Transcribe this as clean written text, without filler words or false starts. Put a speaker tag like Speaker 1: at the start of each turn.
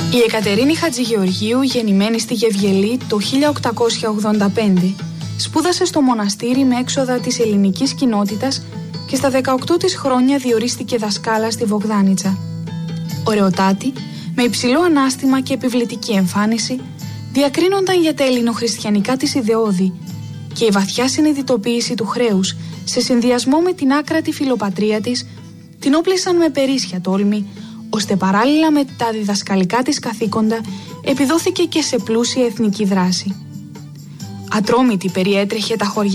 Speaker 1: Η Εκατερίνη Χατζηγεωργίου, γεννημένη στη Γευγελή το 1885, σπούδασε στο μοναστήρι με έξοδα της ελληνικής κοινότητας και στα 18 της χρόνια διορίστηκε δασκάλα στη Βογδάνιτσα. Ωραιοτάτη, με υψηλό ανάστημα και επιβλητική εμφάνιση, διακρίνονταν για τα ελληνοχριστιανικά της ιδεώδη και η βαθιά συνειδητοποίηση του χρέους σε συνδυασμό με την άκρατη φιλοπατρία της την όπλησαν με περίσσια τόλμη, ώστε παράλληλα με τα διδασκαλικά της καθήκοντα επιδόθηκε και σε πλούσια εθνική δράση. Ατρόμητη περιέτρεχε τα χωριά